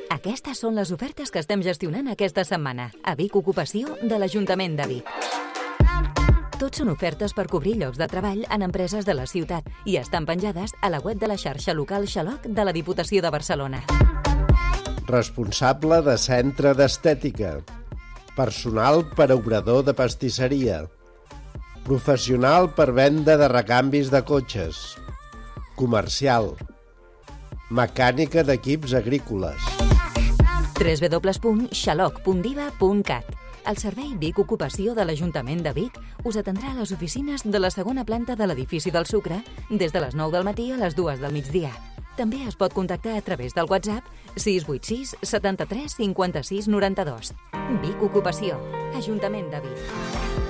Aquestes són les ofertes que estem gestionant aquesta setmana a Vic Ocupació de l'Ajuntament de Vic. Tots són ofertes per cobrir llocs de treball en empreses de la ciutat i estan penjades a la web de la xarxa local Xaloc de la Diputació de Barcelona. Responsable de centre d'estètica. Personal per obrador de pastisseria. Professional per venda de recanvis de cotxes. Comercial. Mecànica d'equips agrícoles. www.xaloc.diva.cat. El servei Vic Ocupació de l'Ajuntament de Vic us atendrà a les oficines de la segona planta de l'edifici del Sucre des de les 9 del matí a les 2 del migdia. També es pot contactar a través del WhatsApp 686 73 56 92. Vic Ocupació, Ajuntament de Vic.